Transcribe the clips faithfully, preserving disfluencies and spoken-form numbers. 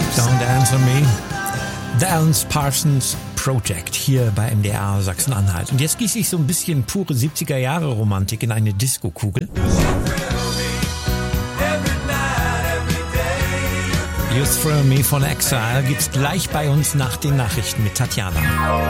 Don't Answer Me. The Alan Parsons Project hier bei M D R Sachsen-Anhalt. Und jetzt gieße ich so ein bisschen pure siebziger-Jahre-Romantik in eine Disco-Kugel. You Thrill Me von Exile gibt's gleich bei uns nach den Nachrichten mit Tatjana.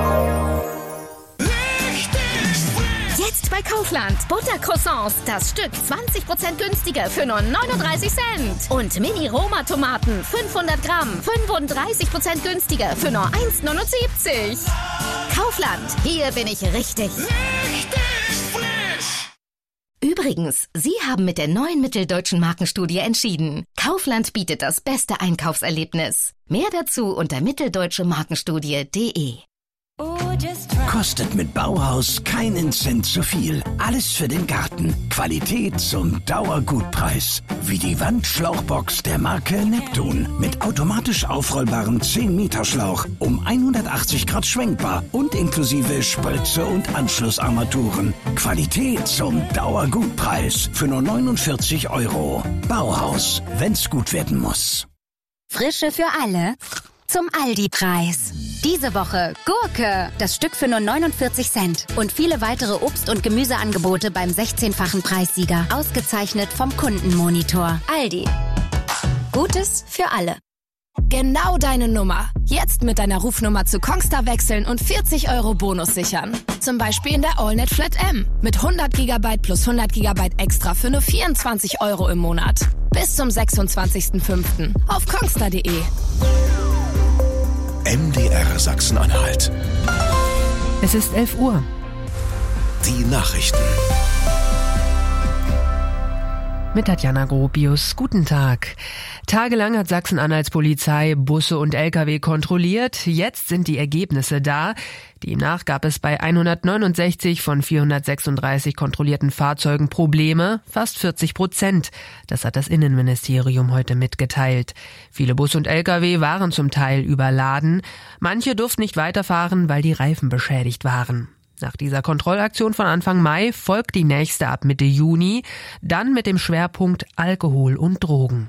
Jetzt bei Kaufland. Buttercroissants. Das Stück zwanzig Prozent günstiger für nur neununddreißig Cent. Und Mini-Roma-Tomaten. fünfhundert Gramm. fünfunddreißig Prozent günstiger für nur eins Komma neunundsiebzig. Kaufland. Hier bin ich richtig. Richtig frisch. Übrigens, Sie haben mit der neuen Mitteldeutschen Markenstudie entschieden. Kaufland bietet das beste Einkaufserlebnis. Mehr dazu unter mitteldeutsche markenstudie punkt de. Kostet mit Bauhaus keinen Cent zu viel. Alles für den Garten. Qualität zum Dauergutpreis. Wie die Wandschlauchbox der Marke Neptun. Mit automatisch aufrollbarem zehn Meter Schlauch. Um hundertachtzig Grad schwenkbar. Und inklusive Spritze und Anschlussarmaturen. Qualität zum Dauergutpreis. Für nur neunundvierzig Euro. Bauhaus. Wenn's gut werden muss. Frische für alle. Zum Aldi-Preis. Diese Woche Gurke, das Stück für nur neunundvierzig Cent. Und viele weitere Obst- und Gemüseangebote beim sechzehnfachen Preissieger. Ausgezeichnet vom Kundenmonitor. Aldi. Gutes für alle. Genau deine Nummer. Jetzt mit deiner Rufnummer zu Kongstar wechseln und vierzig Euro Bonus sichern. Zum Beispiel in der AllNet Flat M. Mit hundert Gigabyte plus hundert Gigabyte extra für nur vierundzwanzig Euro im Monat. Bis zum sechsundzwanzigsten fünften auf kongstar punkt de. M D R Sachsen-Anhalt. Es ist elf Uhr. Die Nachrichten. Mit Tatjana Gropius. Guten Tag. Tagelang hat Sachsen-Anhalts Polizei Busse und L K W kontrolliert. Jetzt sind die Ergebnisse da. Demnach gab es bei hundertneunundsechzig von vierhundertsechsunddreißig kontrollierten Fahrzeugen Probleme, fast vierzig Prozent. Das hat das Innenministerium heute mitgeteilt. Viele Bus und L K W waren zum Teil überladen. Manche durften nicht weiterfahren, weil die Reifen beschädigt waren. Nach dieser Kontrollaktion von Anfang Mai folgt die nächste ab Mitte Juni, dann mit dem Schwerpunkt Alkohol und Drogen.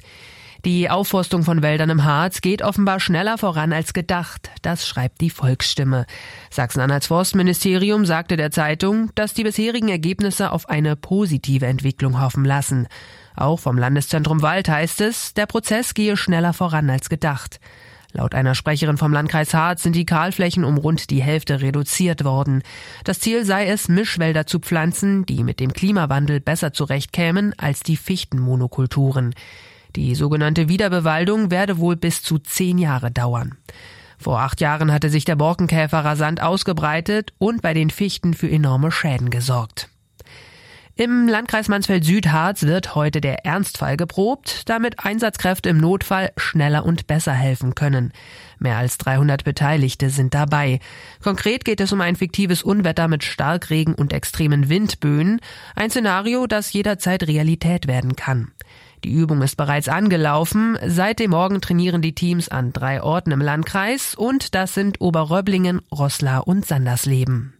Die Aufforstung von Wäldern im Harz geht offenbar schneller voran als gedacht. Das schreibt die Volksstimme. Sachsen-Anhalts Forstministerium sagte der Zeitung, dass die bisherigen Ergebnisse auf eine positive Entwicklung hoffen lassen. Auch vom Landeszentrum Wald heißt es, der Prozess gehe schneller voran als gedacht. Laut einer Sprecherin vom Landkreis Harz sind die Kahlflächen um rund die Hälfte reduziert worden. Das Ziel sei es, Mischwälder zu pflanzen, die mit dem Klimawandel besser zurechtkämen als die Fichtenmonokulturen. Die sogenannte Wiederbewaldung werde wohl bis zu zehn Jahre dauern. Vor acht Jahren hatte sich der Borkenkäfer rasant ausgebreitet und bei den Fichten für enorme Schäden gesorgt. Im Landkreis Mansfeld-Südharz wird heute der Ernstfall geprobt, damit Einsatzkräfte im Notfall schneller und besser helfen können. Mehr als dreihundert Beteiligte sind dabei. Konkret geht es um ein fiktives Unwetter mit Starkregen und extremen Windböen, ein Szenario, das jederzeit Realität werden kann. Die Übung ist bereits angelaufen. Seit dem Morgen trainieren die Teams an drei Orten im Landkreis und das sind Oberröblingen, Roßla und Sandersleben.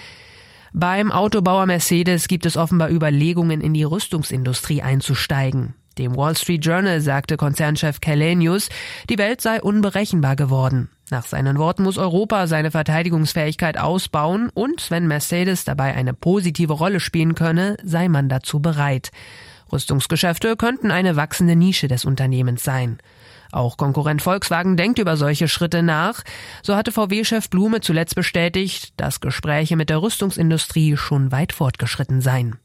Beim Autobauer Mercedes gibt es offenbar Überlegungen, in die Rüstungsindustrie einzusteigen. Dem Wall Street Journal sagte Konzernchef Källenius, die Welt sei unberechenbar geworden. Nach seinen Worten muss Europa seine Verteidigungsfähigkeit ausbauen und wenn Mercedes dabei eine positive Rolle spielen könne, sei man dazu bereit. Rüstungsgeschäfte könnten eine wachsende Nische des Unternehmens sein. Auch Konkurrent Volkswagen denkt über solche Schritte nach. So hatte V W-Chef Blume zuletzt bestätigt, dass Gespräche mit der Rüstungsindustrie schon weit fortgeschritten seien.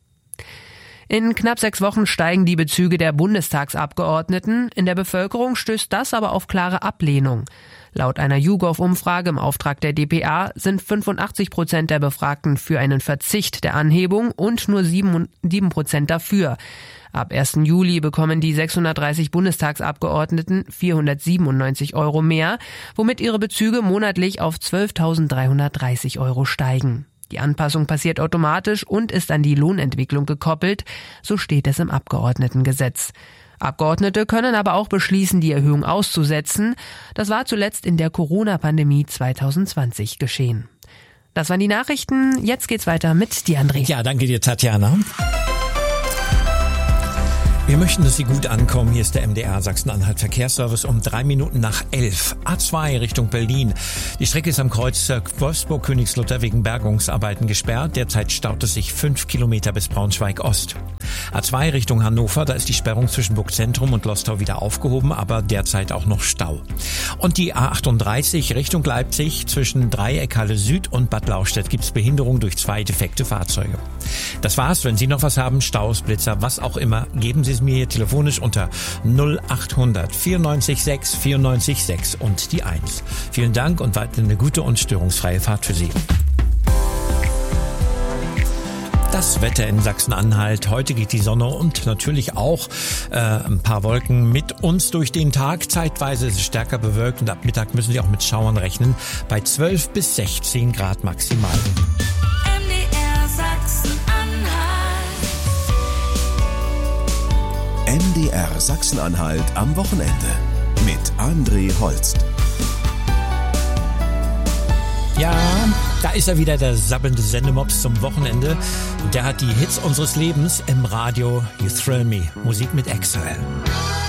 In knapp sechs Wochen steigen die Bezüge der Bundestagsabgeordneten. In der Bevölkerung stößt das aber auf klare Ablehnung. Laut einer YouGov-Umfrage im Auftrag der D P A sind fünfundachtzig Prozent der Befragten für einen Verzicht der Anhebung und nur sieben Prozent dafür. Ab ersten Juli bekommen die sechshundertdreißig Bundestagsabgeordneten vierhundertsiebenundneunzig Euro mehr, womit ihre Bezüge monatlich auf zwölftausenddreihundertdreißig Euro steigen. Die Anpassung passiert automatisch und ist an die Lohnentwicklung gekoppelt, so steht es im Abgeordnetengesetz. Abgeordnete können aber auch beschließen, die Erhöhung auszusetzen. Das war zuletzt in der Corona-Pandemie zweitausendzwanzig geschehen. Das waren die Nachrichten. Jetzt geht's weiter mit dir, André. Ja, danke dir, Tatjana. Wir möchten, dass Sie gut ankommen. Hier ist der M D R Sachsen-Anhalt Verkehrsservice um drei Minuten nach elf. A zwei Richtung Berlin. Die Strecke ist am Kreuz Wolfsburg-Königslutter wegen Bergungsarbeiten gesperrt. Derzeit staut es sich fünf Kilometer bis Braunschweig-Ost. A zwei Richtung Hannover, da ist die Sperrung zwischen Burgzentrum und Lostau wieder aufgehoben, aber derzeit auch noch Stau. Und die A achtunddreißig Richtung Leipzig zwischen Dreieckhalle Süd und Bad Lauchstädt gibt's Behinderung durch zwei defekte Fahrzeuge. Das war's. Wenn Sie noch was haben, Staus, Blitzer, was auch immer, geben Sie es mir hier telefonisch unter null achthundert vierundneunzig sechs vierundneunzig sechs und die eins. Vielen Dank und weiter eine gute und störungsfreie Fahrt für Sie. Das Wetter in Sachsen-Anhalt. Heute geht die Sonne und natürlich auch äh, ein paar Wolken mit uns durch den Tag. Zeitweise ist es stärker bewölkt und ab Mittag müssen Sie auch mit Schauern rechnen. Bei zwölf bis sechzehn Grad maximal. M D R Sachsen-Anhalt am Wochenende mit André Holst. Ja, da ist er wieder, der sabbelnde Sendemops zum Wochenende. Und der hat die Hits unseres Lebens im Radio. You Thrill Me. Musik mit Exile.